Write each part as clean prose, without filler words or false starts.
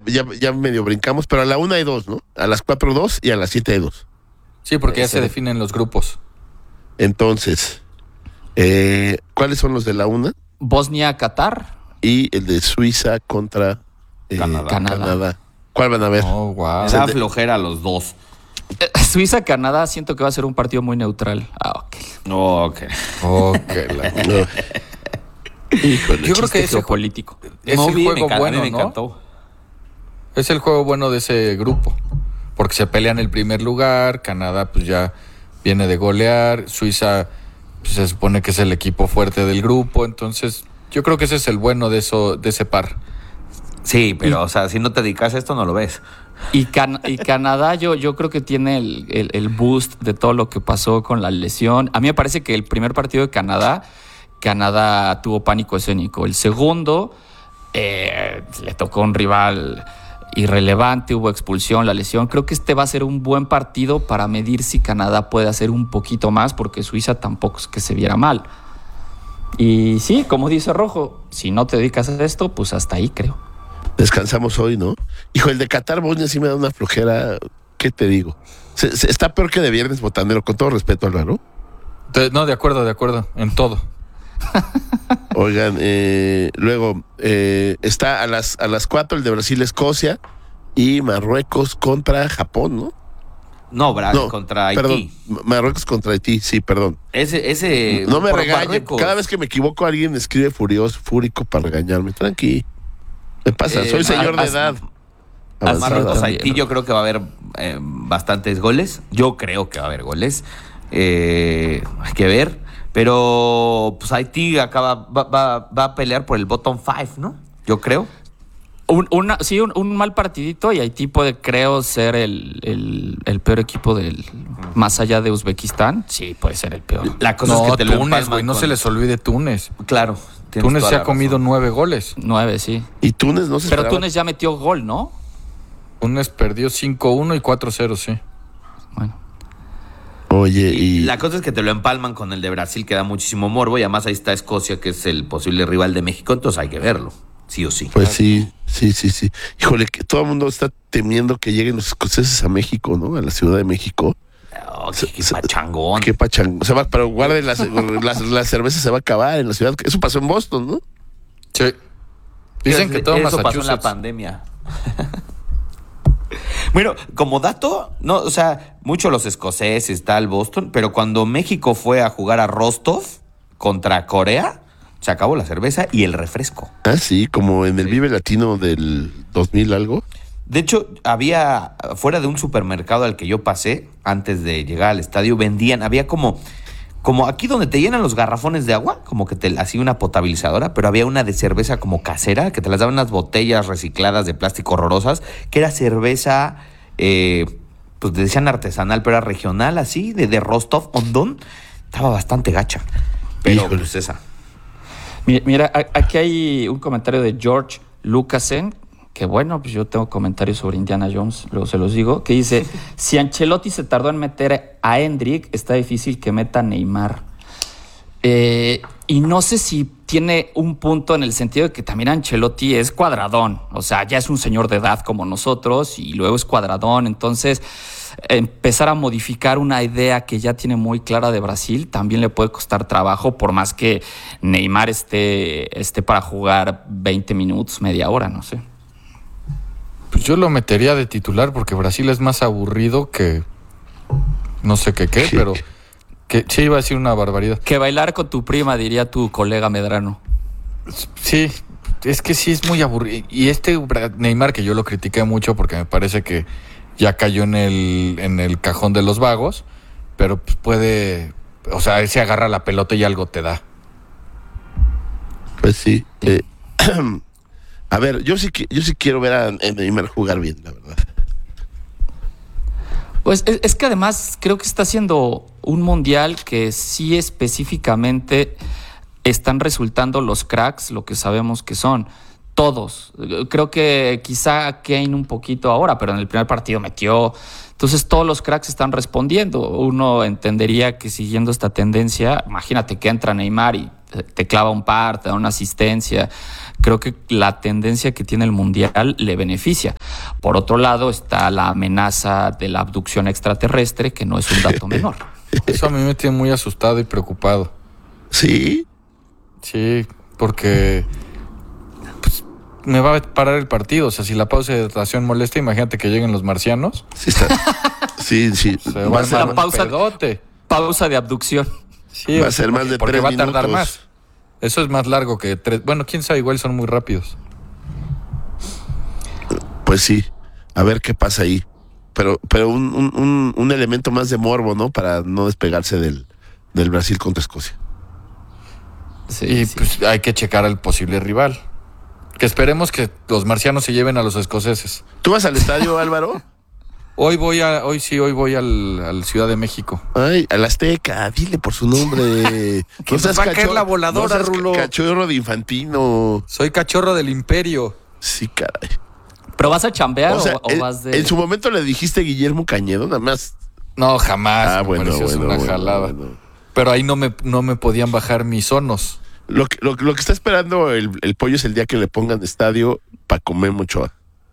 ya medio brincamos, pero a la 1 hay 2, ¿no? A las 4 2 y a las 7 hay 2. Sí, porque ya se definen los grupos. Entonces, ¿cuáles son los de la 1? Bosnia, Qatar. Y el de Suiza contra Canadá. ¿Cuál van a ver? Oh, wow. Me da flojera a los dos. Suiza-Canadá siento que va a ser un partido muy neutral. Ok. Híjole. Yo creo que es geopolítico. Es el juego bueno, me ¿no? encantó. Es el juego bueno de ese grupo. Porque se pelean el primer lugar. Canadá pues ya viene de golear. Suiza pues, se supone que es el equipo fuerte del grupo. Entonces yo creo que ese es el bueno de ese par. Sí, pero o sea, si no te dedicas a esto no lo ves. Y Canadá yo creo que tiene el boost de todo lo que pasó con la lesión. A mí me parece que el primer partido de Canadá tuvo pánico escénico. El segundo le tocó un rival irrelevante, hubo expulsión, la lesión. Creo que este va a ser un buen partido para medir si Canadá puede hacer un poquito más, porque Suiza tampoco es que se viera mal. Y sí, como dice Rojo, si no te dedicas a esto, pues hasta ahí creo. Descansamos hoy, ¿no? Hijo, el de Qatar, Bosnia sí me da una flojera. ¿Qué te digo? Está peor que de viernes botanero, con todo respeto, Álvaro. No, de acuerdo, en todo. Oigan, luego está a las 4 el de Brasil-Escocia y Marruecos contra Japón, ¿no? No, contra Haití. Perdón, Marruecos contra Haití, sí, perdón. Ese no me por regañen. Marruecos. Cada vez que me equivoco alguien me escribe fúrico para regañarme. Tranqui. Me pasa, soy señor de edad. Marruecos-Haití yo creo que va a haber bastantes goles. Yo creo que va a haber goles. Hay que ver. Pero pues Haití va a pelear por el bottom 5, ¿no? Yo creo. Un mal partidito y Haití puede, creo, ser el peor equipo más allá de Uzbekistán. Sí, puede ser el peor. La cosa es que te lo Túnez, güey, no se les olvide Túnez. Claro. Túnez se ha comido 9 goles. 9, sí. Y Túnez no se Pero esperaba. Túnez ya metió gol, ¿no? Túnez perdió 5-1 y 4-0, sí. Bueno. Oye, y la cosa es que te lo empalman con el de Brasil, que da muchísimo morbo, y además ahí está Escocia, que es el posible rival de México, entonces hay que verlo, sí o sí. pues sí. Híjole, que todo el mundo está temiendo que lleguen los escoceses a México, ¿no? A la Ciudad de México. Oh, qué pachangón. Qué pachangón. Pero guarden la cerveza se va a acabar en la ciudad. Eso pasó en Boston, ¿no? Sí. Dicen que todo eso pasó en Massachusetts. la pandemia. Bueno, como dato, no, o sea, mucho los escoceses, tal, Boston, pero cuando México fue a jugar a Rostov contra Corea, se acabó la cerveza y el refresco. Ah, sí, como en el Vive Latino del 2000 algo. De hecho, había, fuera de un supermercado al que yo pasé, antes de llegar al estadio, había como aquí donde te llenan los garrafones de agua, como que te hacía una potabilizadora, pero había una de cerveza como casera, que te las daban unas botellas recicladas de plástico horrorosas, que era cerveza, pues decían artesanal, pero era regional, así, de Rostov, on-Don. Estaba bastante gacha, pero Híjole. pues esa. Mira, aquí hay un comentario de George Lucasen, que bueno, pues yo tengo comentarios sobre Indiana Jones, luego se los digo, que dice, si Ancelotti se tardó en meter a Endrick, está difícil que meta a Neymar. Y no sé si tiene un punto en el sentido de que también Ancelotti es cuadradón, o sea, ya es un señor de edad como nosotros y luego es cuadradón, entonces empezar a modificar una idea que ya tiene muy clara de Brasil también le puede costar trabajo, por más que Neymar esté para jugar 20 minutos, media hora, no sé. Pues yo lo metería de titular porque Brasil es más aburrido que no sé qué, pero que sí iba a decir una barbaridad. Que bailar con tu prima, diría tu colega Medrano. Sí, es que sí es muy aburrido. Y Neymar, que yo lo critiqué mucho porque me parece que ya cayó en el cajón de los vagos, pero pues puede, o sea, él se agarra la pelota y algo te da. Pues sí. A ver, yo sí quiero ver a Neymar jugar bien, la verdad. Pues es que además creo que está haciendo un mundial que sí específicamente están resultando los cracks, lo que sabemos que son. Todos. Creo que quizá Kane un poquito ahora, pero en el primer partido metió. Entonces todos los cracks están respondiendo. Uno entendería que siguiendo esta tendencia, imagínate que entra Neymar y te clava un par, te da una asistencia. Creo que la tendencia que tiene el Mundial le beneficia. Por otro lado está la amenaza de la abducción extraterrestre, que no es un dato menor. Eso a mí me tiene muy asustado y preocupado. ¿Sí? Sí, porque pues, me va a parar el partido. O sea, si la pausa de hidratación molesta, imagínate que lleguen los marcianos. Sí, está. Sí. Se va a ser armar la un pedote. Pausa de abducción. Sí, Va a ser más de porque 3 va a tardar minutos. más. Eso es más largo que 3. Bueno, quién sabe, igual son muy rápidos. Pues sí, a ver qué pasa ahí. Pero un elemento más de morbo, ¿no? Para no despegarse del Brasil contra Escocia. Sí, Y sí. pues hay que checar al posible rival. Que esperemos que los marcianos se lleven a los escoceses. ¿Tú vas al estadio, Álvaro? Hoy voy al Ciudad de México. Ay, al Azteca, dile por su nombre. Que nos va a caer la voladora, no seas Rulo. Cachorro de infantino. Soy cachorro del imperio. Sí, caray. ¿Pero vas a chambear O sea, o vas de...? en su momento le dijiste Guillermo Cañedo, nada más. No, jamás. Ah, me bueno, pareció bueno, una bueno, jalada. bueno. Pero ahí no me podían bajar mis sonos. Lo que está esperando el pollo es el día que le pongan estadio para comer mucho.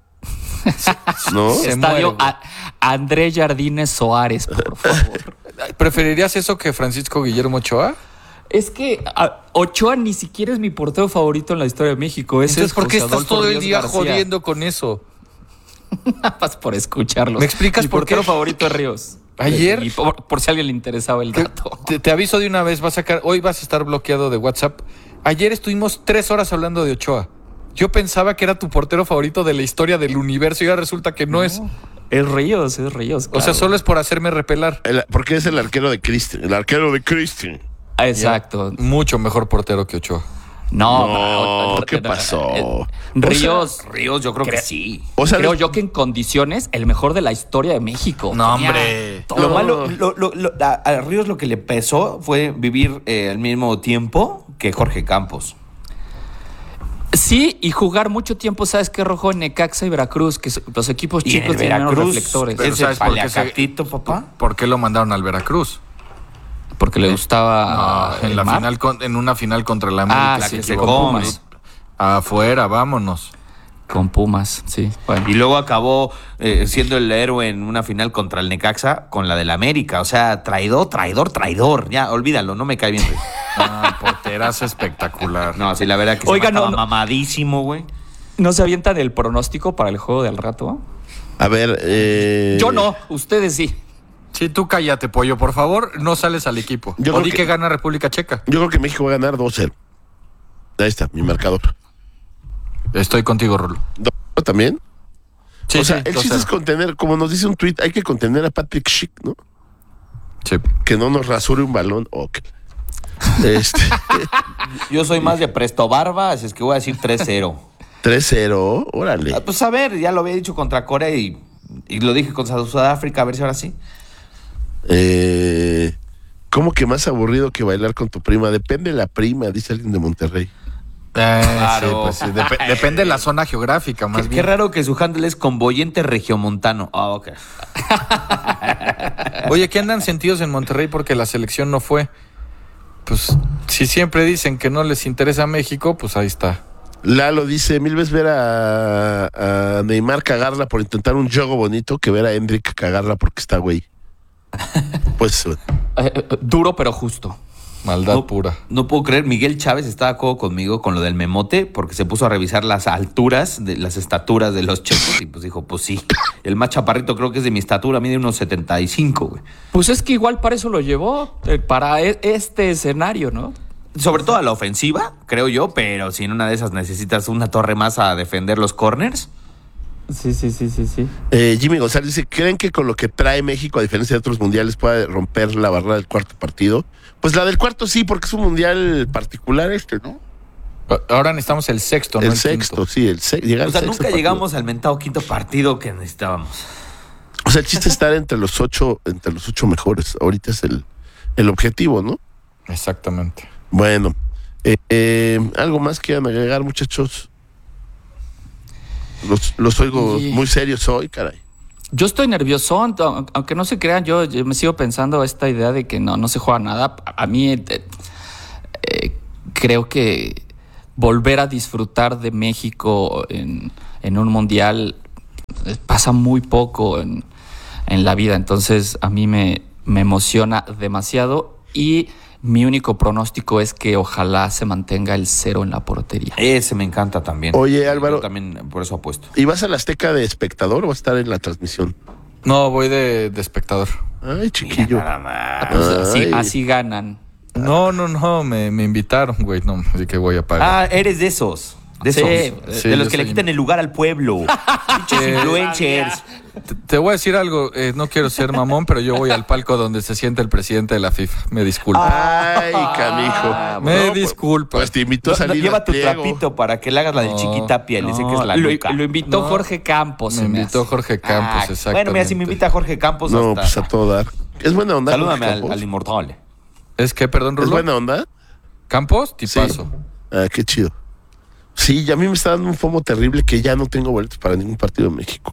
¿No? Se Estadio muere, güey. Andrés Jardines Soares, por favor. ¿Preferirías eso que Francisco Guillermo Ochoa? Es que Ochoa ni siquiera es mi portero favorito en la historia de México. Ese Entonces, es ¿por qué José estás Adolfo todo el Ríos día García. jodiendo con eso? Nada más por escucharlos. ¿Me explicas mi por qué? portero favorito es Ríos. Ayer- Y por si a alguien le interesaba el dato. Te aviso de una vez, hoy vas a estar bloqueado de WhatsApp. Ayer estuvimos 3 horas hablando de Ochoa. Yo pensaba que era tu portero favorito de la historia del universo y ahora resulta que no es. Es Ríos. O sea, claro. solo es por hacerme repelar. Porque es el arquero de Cristian. El arquero de Cristian. Exacto. Mucho mejor portero que Ochoa. No, ¿qué pasó? Ríos. Ríos, yo creo que sí. O sea, Creo yo que en condiciones el mejor de la historia de México. No, Tenía hombre. todo. Lo malo, a Ríos lo que le pesó fue vivir al mismo tiempo que Jorge Campos. Sí, y jugar mucho tiempo, ¿sabes qué, Rojo? En Necaxa y Veracruz, que los equipos Y chicos en tienen menos Veracruz, reflectores. Pero ese ¿sabes por qué se- paliacatito, papá. ¿Por qué lo mandaron al Veracruz? Porque le gustaba en el la mar. final en una final contra la América. la se que se equivocó. come. Afuera, vámonos. Con Pumas, sí. Bueno. Y luego acabó siendo el héroe en una final contra el Necaxa con la del América. O sea, traidor. Ya, olvídalo, no me cae bien. Porterazo espectacular. No, sí, la verdad que Oiga, se mataba no. mamadísimo, güey. ¿No se avientan el pronóstico para el juego del rato? a ver. Yo no, ustedes sí. Sí, tú cállate, pollo, por favor. No sales al equipo. Yo O creo di que- que gana República Checa. Yo creo que México va a ganar 2-0. Ahí está, mi marcador. Estoy contigo, Rulo. ¿2-0 también? Sí, o sea, sí, el chiste 2-0. es contener, como nos dice un tuit, hay que contener a Patrick Schick, ¿no? Sí. Que no nos rasure un balón. Ok. Yo soy más de Presto Barba, así es que voy a decir 3-0. 3-0, órale. Pues a ver, ya lo había dicho contra Corea y lo dije contra Sudáfrica, a ver si ahora sí. ¿Cómo que más aburrido que bailar con tu prima? Depende de la prima, dice alguien de Monterrey. Sí, pues sí. Depende de la zona geográfica, más Qué bien. raro que su handle es convoyente regiomontano. Ah, ok. Oye, ¿qué andan sentidos en Monterrey porque la selección no fue? Pues si siempre dicen que no les interesa México, pues ahí está. Lalo dice, 1000 veces ver a Neymar cagarla por intentar un juego bonito que ver a Hendrik cagarla porque está güey. Pues Duro pero justo. Maldad pura. No puedo creer, Miguel Chávez está de acuerdo conmigo con lo del memote porque se puso a revisar las alturas, las estaturas de los checos y pues dijo, pues sí, el más chaparrito creo que es de mi estatura, mide unos 75, güey. Pues es que igual para eso lo llevó, para este escenario, ¿no? Sobre todo a la ofensiva, creo yo, pero si en una de esas necesitas una torre más a defender los corners. Sí. Jimmy González dice, ¿creen que con lo que trae México, a diferencia de otros mundiales, puede romper la barrera del cuarto partido? Pues la del cuarto sí, porque es un mundial particular ¿no? Ahora necesitamos el sexto, no el el sexto, quinto. sí, llegar O sea, al sexto nunca partido. llegamos al mentado quinto partido que necesitábamos. O sea, el chiste es estar entre los ocho mejores. Ahorita es el objetivo, ¿no? Exactamente. Bueno, algo más quieran agregar, muchachos. Los oigo Sí. muy serios hoy, caray. Yo estoy nervioso, aunque no se crean, yo me sigo pensando esta idea de que no se juega nada. A mí creo que volver a disfrutar de México en un mundial pasa muy poco en la vida. Entonces a mí me emociona demasiado y mi único pronóstico es que ojalá se mantenga el 0 en la portería. Ese me encanta también. Oye, Álvaro. Yo también por eso apuesto. ¿Y vas a la Azteca de espectador o vas a estar en la transmisión? No, voy de espectador. Ay, chiquillo. Nada más. Pues Ay. así ganan. No, me invitaron, güey, no, así que voy a pagar. Ah, eres de esos. De Sí, esos. sí, de los yo que le soy- quitan el lugar al pueblo. Pinches influencers. Te voy a decir algo, no quiero ser mamón, pero yo voy al palco donde se sienta el presidente de la FIFA. Me disculpa. Ay, canijo. Me No, disculpa. Pues te invito a salir Lleva al tu pliego. trapito para que le hagas la del No, Chiquitapia. Le sé que es la lo nuca. invitó No. Jorge Campos. Me se me invitó hace. Jorge Campos, exactamente. Bueno, mira, si me invita Jorge Campos, No, hasta... pues a todo dar. Es buena onda. Salúdame Jorge Campos. al inmortal. ¿Es que, perdón, ¿Es Rulo? buena onda? ¿Campos? Tipazo. Ah, qué chido. Sí, a mí me está dando un fomo terrible que ya no tengo boletos para ningún partido de México.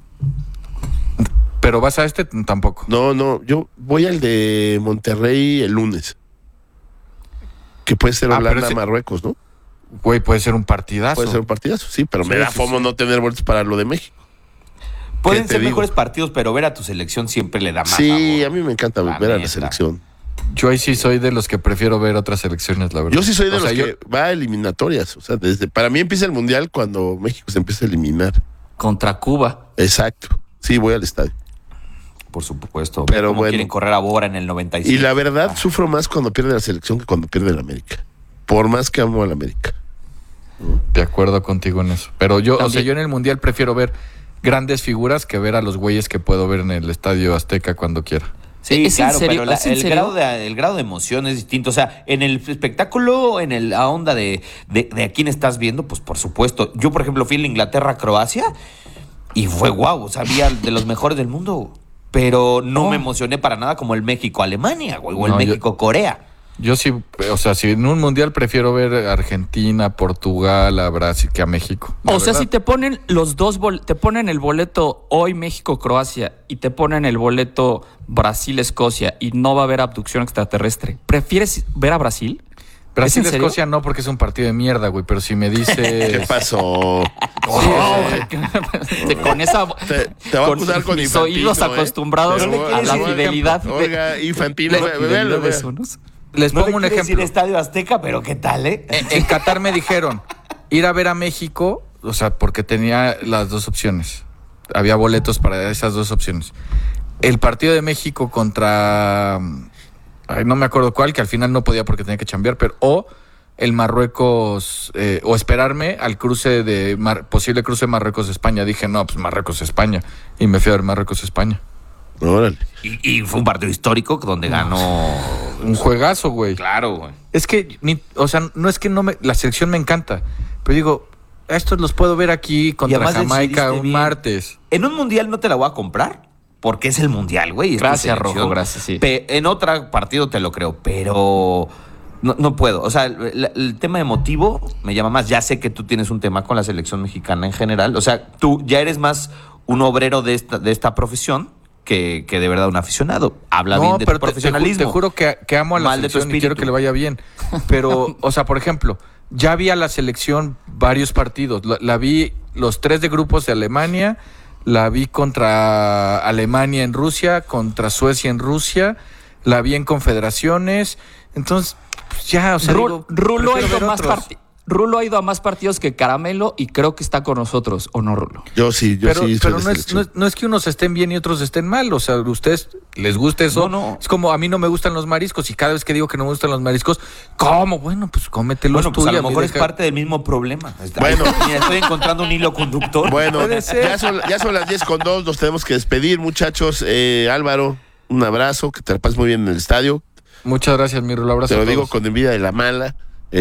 Pero vas a este tampoco. No, yo voy al de Monterrey el lunes. Que puede ser pero Holanda, ese- Marruecos, ¿no? Güey, puede ser un partidazo. Puede ser un partidazo, sí, pero me Sí, da sí, fomo sí. no tener boletos para lo de México. Pueden ¿Qué te ser digo? mejores partidos, pero ver a tu selección siempre le da más Sí, sabor. a mí me encanta La ver a la neta. selección. Yo ahí sí soy de los que prefiero ver otras selecciones, la verdad. Yo sí soy de O los sea, que va a eliminatorias. O sea, para mí empieza el Mundial cuando México se empieza a eliminar. Contra Cuba. Exacto. Sí, voy al estadio. Por supuesto. Pero Pero como bueno. quieren correr a Bora en el 95. Y la verdad, sufro más cuando pierde la selección que cuando pierde la América. Por más que amo a la América. De acuerdo contigo en eso. Pero yo, También- yo en el Mundial prefiero ver grandes figuras que ver a los güeyes que puedo ver en el Estadio Azteca cuando quiera. Sí, ¿Es en claro, serio? pero ¿Es en el, serio? grado de emoción es distinto. O sea, en el espectáculo, en la onda de a quién estás viendo, pues por supuesto. Yo, por ejemplo, fui en Inglaterra-Croacia y fue guau, o sea, había de los mejores del mundo. Pero no me emocioné para nada como el México-Alemania, güey, o el No, yo- México-Corea. Yo sí, o sea, si en un Mundial prefiero ver a Argentina, Portugal, a Brasil que a México. la O sea, verdad. si te ponen los dos, te ponen el boleto hoy México-Croacia y te ponen el boleto Brasil-Escocia y no va a haber abducción extraterrestre, ¿prefieres ver a Brasil? ¿Es en serio? Brasil-Escocia no, porque es un partido de mierda, güey. Pero si me ¿Qué dices... pasó? Con esa... Te va a acusar con mis Infantino, oídos acostumbrados Pero a la oiga, fidelidad. Oiga, Infantino, la fidelidad véalo, de vea. unos. Les No pongo un le quieres ejemplo. ir Estadio Azteca, pero ¿qué tal, eh? En Qatar me dijeron ir a ver a México, o sea, porque tenía las dos opciones. Había boletos para esas dos opciones. El partido de México contra... ay, no me acuerdo cuál, que al final no podía porque tenía que chambear, pero... O el Marruecos... o esperarme al cruce de... posible cruce Marruecos-España. Dije, no, pues Marruecos-España. Y me fui a ver Marruecos-España. Órale. Y fue un partido histórico donde ganó... Un juegazo, güey. Claro, güey. Es que, o sea, no es que no me... La selección me encanta. Pero digo, estos los puedo ver aquí contra además Jamaica decidiste un bien. martes. En un mundial no te la voy a comprar, porque es el mundial, güey. es tu Gracias, selección. Rojo, gracias, sí. En otro partido te lo creo, pero no puedo. O sea, el tema emotivo me llama más. Ya sé que tú tienes un tema con la selección mexicana en general. O sea, tú ya eres más un obrero de esta profesión que de verdad un aficionado. Habla bien de tu profesionalismo. Te juro que amo a la Mal de tu selección y quiero espíritu. que le vaya bien. Pero, o sea, por ejemplo, ya vi a la selección varios partidos. La vi los 3 de grupos de Alemania, la vi contra Alemania en Rusia, contra Suecia en Rusia, la vi en confederaciones. Entonces, pues ya, o sea, digo, Rulo ha prefiero ido ver más otros. Rulo ha ido a más partidos que Caramelo y creo que está con nosotros, ¿o no, Rulo? Yo sí, Pero soy de no, selección. no es que unos estén bien y otros estén mal. O sea, ¿a ustedes les gusta eso? No. Es como a mí no me gustan los mariscos y cada vez que digo que no me gustan los mariscos, ¿cómo? Bueno, pues cómetelos Bueno, tú pues a y lo mí mejor es deja- parte del mismo problema. Bueno. Mira, estoy encontrando un hilo conductor. Bueno, Puede ser. ya son las 10:02, nos tenemos que despedir, muchachos. Álvaro, un abrazo, que te la pases muy bien en el estadio. Muchas gracias, mi Rulo. Abrazo Te lo a digo todos. con envidia de la mala.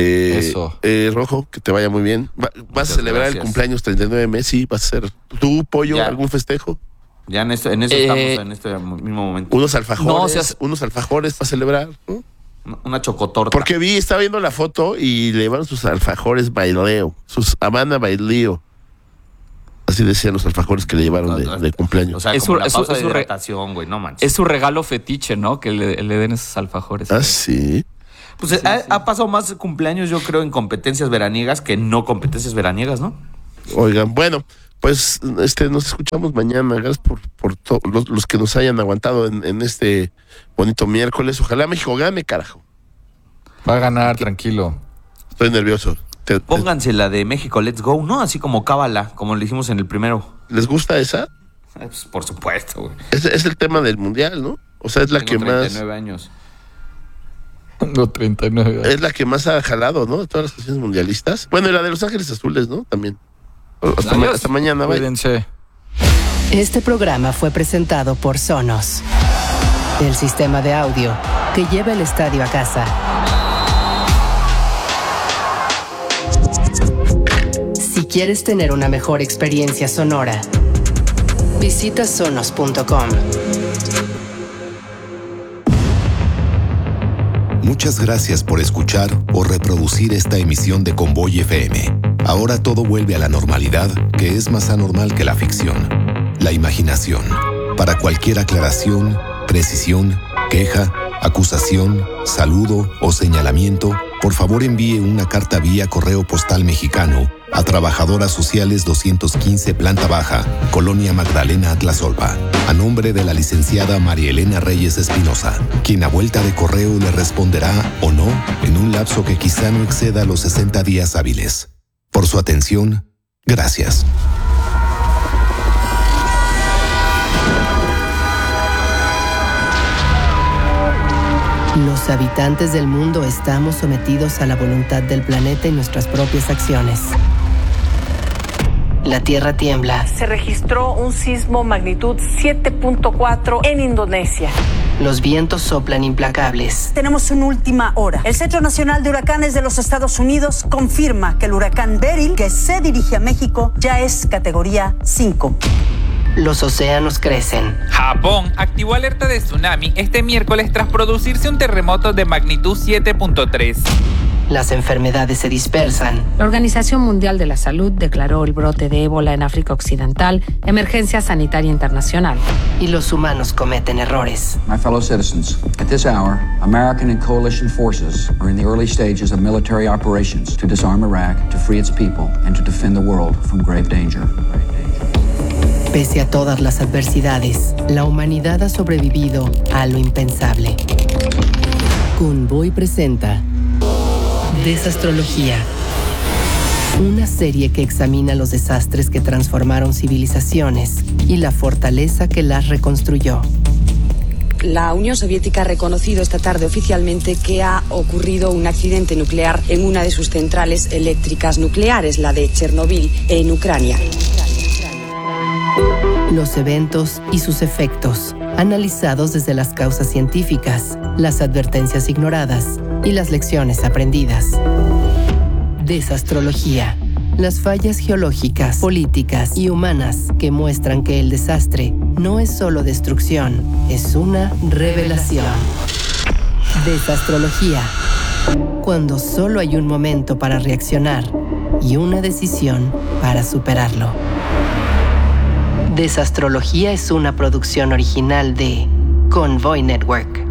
Eso. Rojo, que te vaya muy bien. ¿Vas a Muchas celebrar el gracias. cumpleaños 39 de Messi? ¿Vas a hacer tu pollo, Ya. algún festejo? Ya en eso estamos en este mismo momento. Unos alfajores, No, unos alfajores para celebrar, ¿no? Una chocotorta. Porque estaba viendo la foto y le llevaron sus alfajores baileo, sus Habana baileo. Así decían los alfajores que le llevaron de cumpleaños. O sea, Es como un- la es pausa un- de es un re- hidratación, güey, no manches. Es su regalo fetiche, ¿no? Que le den esos alfajores. Ah, sí. Pues ha pasado más cumpleaños, yo creo, en competencias veraniegas que no competencias veraniegas, ¿no? Oigan, bueno, Pues nos escuchamos mañana. Gracias por los que nos hayan aguantado en este bonito miércoles. Ojalá México gane, carajo. Va a ganar, tranquilo. Estoy nervioso. Pónganse la de México Let's Go, ¿no? Así como cábala, como le hicimos en el primero. ¿Les gusta esa? Pues, por supuesto, güey. Es el tema del mundial, ¿no? O sea, es la Tengo que 39 más... años. Tengo 39. Es la que más ha jalado, ¿no? De todas las canciones mundialistas. Bueno, y la de Los Ángeles Azules, ¿no? También. Hasta mañana, bye. Cuídense. Este programa fue presentado por Sonos, el sistema de audio que lleva el estadio a casa. Si quieres tener una mejor experiencia sonora, visita sonos.com. Muchas gracias por escuchar o reproducir esta emisión de Convoy FM. Ahora todo vuelve a la normalidad, que es más anormal que la ficción. La imaginación. Para cualquier aclaración, precisión, queja, acusación, saludo o señalamiento, por favor envíe una carta vía correo postal mexicano a Trabajadoras Sociales 215 Planta Baja, Colonia Magdalena Atlazolpa, a nombre de la licenciada María Elena Reyes Espinosa, quien a vuelta de correo le responderá o no en un lapso que quizá no exceda los 60 días hábiles. Por su atención, gracias. Los habitantes del mundo estamos sometidos a la voluntad del planeta y nuestras propias acciones. La tierra tiembla. Se registró un sismo magnitud 7.4 en Indonesia. Los vientos soplan implacables. Tenemos una última hora. El Centro Nacional de Huracanes de los Estados Unidos confirma que el huracán Beryl, que se dirige a México, ya es categoría 5. Los océanos crecen. Japón activó alerta de tsunami este miércoles tras producirse un terremoto de magnitud 7.3. Las enfermedades se dispersan. La Organización Mundial de la Salud declaró el brote de ébola en África Occidental emergencia sanitaria internacional. Y los humanos cometen errores. My fellow citizens, at this hour, American and coalition forces are in the early stages of military operations to disarm Iraq, to free its people, and to defend the world from grave danger. Pese a todas las adversidades, la humanidad ha sobrevivido a lo impensable. Convoy presenta Desastrología, una serie que examina los desastres que transformaron civilizaciones y la fortaleza que las reconstruyó. La Unión Soviética ha reconocido esta tarde oficialmente que ha ocurrido un accidente nuclear en una de sus centrales eléctricas nucleares, la de Chernobyl, en Ucrania. Los eventos y sus efectos, analizados desde las causas científicas, las advertencias ignoradas y las lecciones aprendidas. Desastrología. Las fallas geológicas, políticas y humanas que muestran que el desastre no es solo destrucción, es una revelación. Desastrología. Cuando solo hay un momento para reaccionar y una decisión para superarlo. Desastrología es una producción original de Convoy Network.